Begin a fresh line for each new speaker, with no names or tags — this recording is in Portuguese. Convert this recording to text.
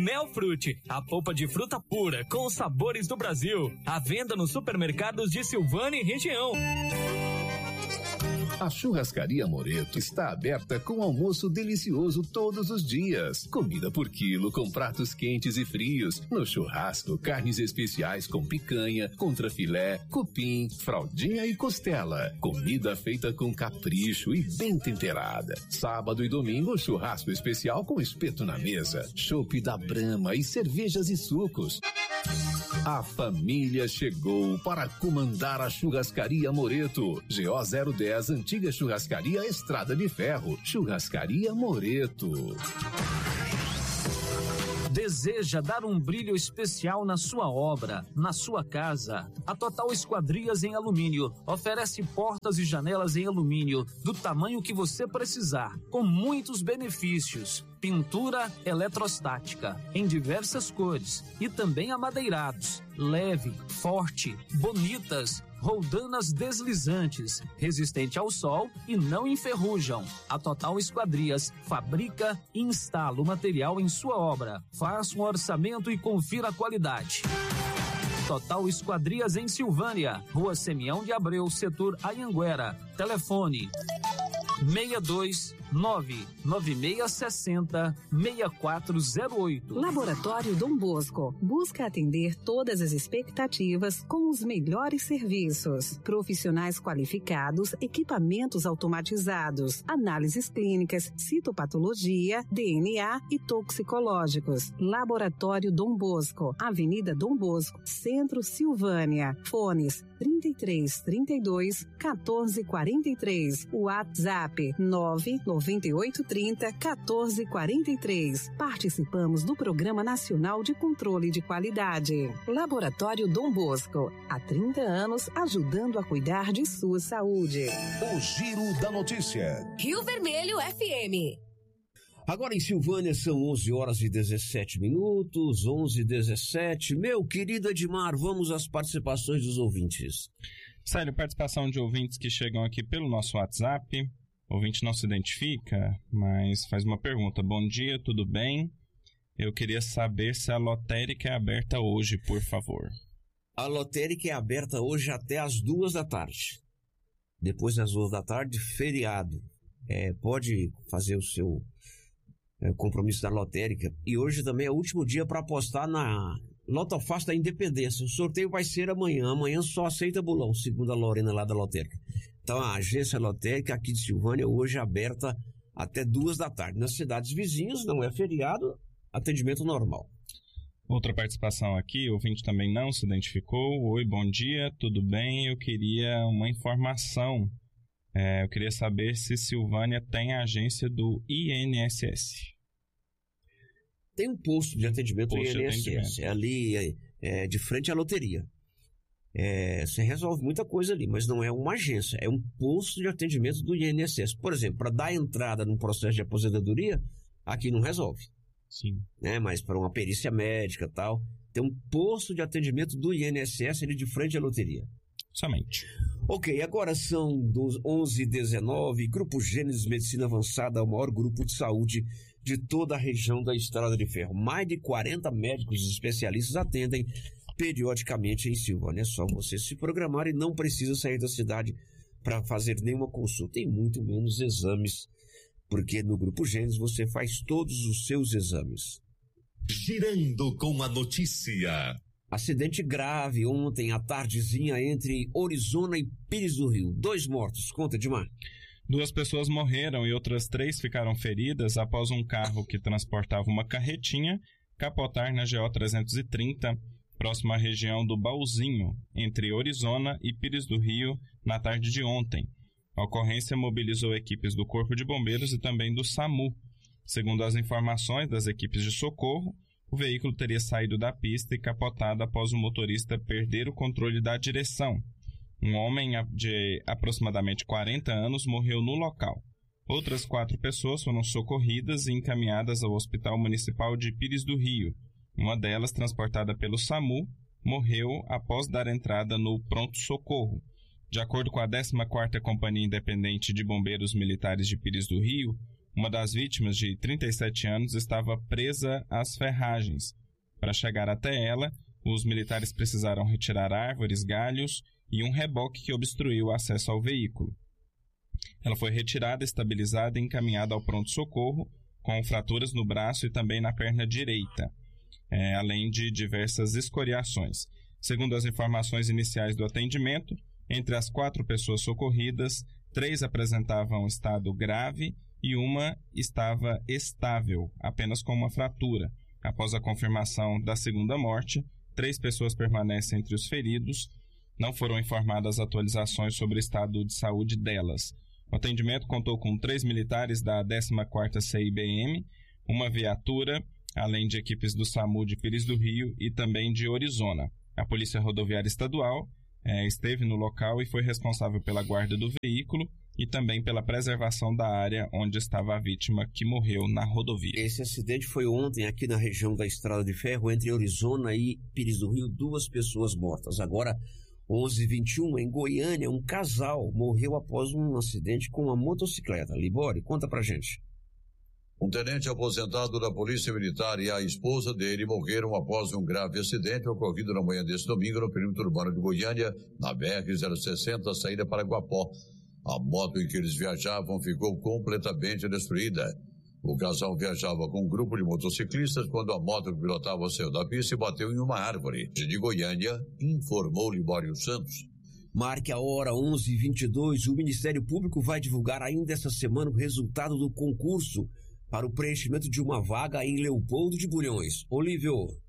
Melfrute, a polpa de fruta pura com os sabores do Brasil. À venda nos supermercados de Silvânia e região.
A Churrascaria Moreto está aberta com almoço delicioso todos os dias. Comida por quilo com pratos quentes e frios. No churrasco, carnes especiais com picanha, contrafilé, cupim, fraldinha e costela. Comida feita com capricho e bem temperada. Sábado e domingo, churrasco especial com espeto na mesa. Chopp da Brahma e cervejas e sucos. A família chegou para comandar a Churrascaria Moreto. GO 010, antiga Churrascaria Estrada de Ferro. Churrascaria Moreto.
Deseja dar um brilho especial na sua obra, na sua casa? A Total Esquadrias em Alumínio oferece portas e janelas em alumínio do tamanho que você precisar, com muitos benefícios. Pintura eletrostática em diversas cores e também amadeirados, leve, forte, bonitas, roldanas deslizantes, resistente ao sol e não enferrujam. A Total Esquadrias fabrica e instala o material em sua obra. Faça um orçamento e confira a qualidade. Total Esquadrias em Silvânia, Rua Semião de Abreu, setor Anhanguera. Telefone 629-9660-6408.
Laboratório Dom Bosco busca atender todas as expectativas com os melhores serviços. Profissionais qualificados, equipamentos automatizados, análises clínicas, citopatologia, DNA e toxicológicos. Laboratório Dom Bosco, Avenida Dom Bosco, Centro, Silvânia. Fones 3332 1443. WhatsApp 99830 1443. Participamos do Programa Nacional de Controle de Qualidade. Laboratório Dom Bosco, há 30 anos ajudando a cuidar de sua saúde.
O Giro da Notícia.
Rio Vermelho FM.
Agora em Silvânia são 11h17, 11h17. Meu querido Edmar, vamos às participações dos ouvintes.
Sério, participação de ouvintes que chegam aqui pelo nosso WhatsApp. O ouvinte não se identifica, mas faz uma pergunta. Bom dia, tudo bem? Eu queria saber se a lotérica é aberta hoje, por favor.
A lotérica é aberta hoje até às 14h. Depois das 14h, feriado. Pode fazer o seu compromisso da lotérica. E hoje também é o último dia para apostar na Lotofácil da Independência. O sorteio vai ser amanhã. Amanhã só aceita bolão, segundo a Lorena lá da lotérica. Então a agência lotérica aqui de Silvânia hoje é aberta até 14h. Nas cidades vizinhas não é feriado, atendimento normal.
Outra participação aqui, o ouvinte também não se identificou. Oi, bom dia, tudo bem? Eu queria uma informação. Eu queria saber se Silvânia tem a agência do INSS.
Tem um posto de atendimento do INSS, é ali de frente à loteria. Você resolve muita coisa ali, mas não é uma agência, é um posto de atendimento do INSS. Por exemplo, para dar entrada num processo de aposentadoria, aqui não resolve.
Sim.
Mas para uma perícia médica e tal, tem um posto de atendimento do INSS ali de frente à loteria.
Somente.
Ok, agora são 11h19, Grupo Gênesis Medicina Avançada, o maior grupo de saúde de toda a região da Estrada de Ferro. Mais de 40 médicos e especialistas atendem periodicamente em Silvânia. É só você se programar e não precisa sair da cidade para fazer nenhuma consulta e muito menos exames, porque no Grupo Gênesis você faz todos os seus exames.
Girando com a notícia.
Acidente grave ontem à tardezinha entre Orizona e Pires do Rio. 2 mortos. Conta, Edmar.
2 pessoas morreram e outras 3 ficaram feridas após um carro que transportava uma carretinha capotar na GO 330, próximo à região do Baúzinho, entre Orizona e Pires do Rio, na tarde de ontem. A ocorrência mobilizou equipes do Corpo de Bombeiros e também do SAMU. Segundo as informações das equipes de socorro, o veículo teria saído da pista e capotado após o motorista perder o controle da direção. Um homem de aproximadamente 40 anos morreu no local. Outras 4 pessoas foram socorridas e encaminhadas ao Hospital Municipal de Pires do Rio. Uma delas, transportada pelo SAMU, morreu após dar entrada no pronto-socorro. De acordo com a 14ª Companhia Independente de Bombeiros Militares de Pires do Rio, Uma das vítimas, de 37 anos, estava presa às ferragens. Para chegar até ela, os militares precisaram retirar árvores, galhos e um reboque que obstruiu o acesso ao veículo. Ela foi retirada, estabilizada e encaminhada ao pronto-socorro, com fraturas no braço e também na perna direita, além de diversas escoriações. Segundo as informações iniciais do atendimento, entre as 4 pessoas socorridas, 3 apresentavam estado grave e uma estava estável, apenas com uma fratura. Após a confirmação da segunda morte, 3 pessoas permanecem entre os feridos. Não foram informadas atualizações sobre o estado de saúde delas. O atendimento contou com 3 militares da 14ª CIBM, uma viatura, além de equipes do SAMU de Pires do Rio e também de Orizona. A Polícia Rodoviária Estadual esteve no local e foi responsável pela guarda do veículo e também pela preservação da área onde estava a vítima, que morreu na rodovia.
Esse acidente foi ontem aqui na região da Estrada de Ferro, entre Orizona e Pires do Rio, 2 pessoas mortas. Agora, 11h21, em Goiânia, um casal morreu após um acidente com uma motocicleta. Libório, conta pra gente.
Um tenente aposentado da Polícia Militar e a esposa dele morreram após um grave acidente ocorrido na manhã deste domingo no perímetro urbano de Goiânia, na BR-060, saída para Guapó. A moto em que eles viajavam ficou completamente destruída. O casal viajava com um grupo de motociclistas quando a moto que pilotava saiu da pista e bateu em uma árvore. De Goiânia, informou Libório Santos.
Marque a hora 11h22. O Ministério Público vai divulgar ainda esta semana o resultado do concurso para o preenchimento de uma vaga em Leopoldo de Bulhões. Olívio.